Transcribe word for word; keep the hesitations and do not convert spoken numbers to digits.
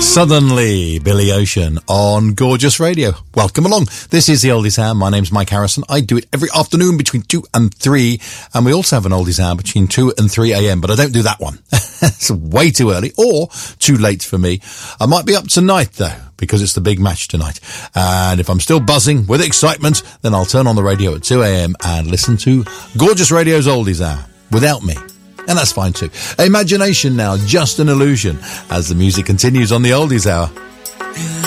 Suddenly, Billy Ocean on Gorgeous Radio. Welcome along. This is the Oldies Hour. My name's Mike Harrison. I do it every afternoon between two and three. And we also have an Oldies Hour between two and three a.m. But I don't do that one. It's way too early or too late for me. I might be up tonight, though, because it's the big match tonight. And if I'm still buzzing with excitement, then I'll turn on the radio at two a.m. and listen to Gorgeous Radio's Oldies Hour without me. And that's fine too. Imagination now, just an illusion, as the music continues on the Oldies Hour.